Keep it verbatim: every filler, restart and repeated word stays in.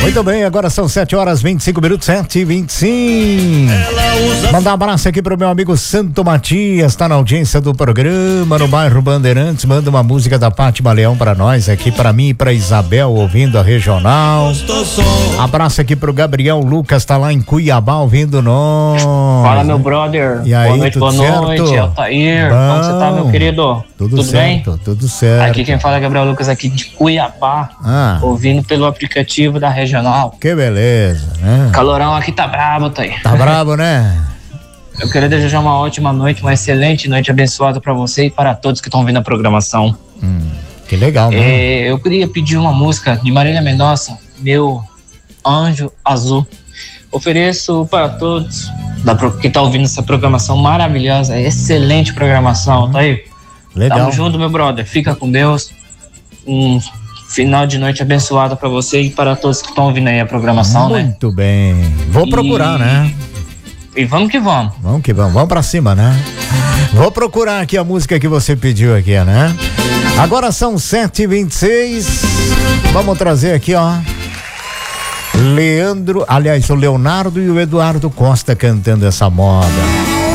Muito bem, agora são sete horas vinte e cinco minutos, sete e vinte e cinco. Mandar um abraço aqui pro meu amigo Santo Matias, tá na audiência do programa no bairro Bandeirantes. Manda uma música da Fátima Leão pra nós aqui, pra mim e pra Isabel, ouvindo a regional. Abraço aqui pro Gabriel Lucas, tá lá em Cuiabá ouvindo nós. Fala, meu brother. E aí, boa noite, boa certo? noite, Altair. Bom. Como você tá, meu querido? Tudo, tudo certo, bem? tudo certo. Aqui quem fala é Gabriel Lucas, aqui de Cuiabá, Ah. ouvindo pelo aplicativo da regional. Que beleza, né? Calorão aqui tá brabo, Altair. Tá brabo, né? Eu queria desejar uma ótima noite, uma excelente noite abençoada pra você e para todos que estão ouvindo a programação. Hum, que legal, né? É, eu queria pedir uma música de Marília Mendonça, Meu Anjo Azul. Ofereço para todos da, que estão ouvindo essa programação maravilhosa, excelente programação, tá aí? Legal. Tamo junto, meu brother. Fica com Deus. Um final de noite abençoado para você e para todos que estão ouvindo aí a programação, né? Muito bem. Vou E- procurar, né? E vamos que vamos. Vamos que vamos, vamos pra cima, né? Vou procurar aqui a música que você pediu aqui, né? Agora são sete e vinte e seis. Vamos trazer aqui, ó. Leandro, aliás, o Leonardo e o Eduardo Costa cantando essa moda.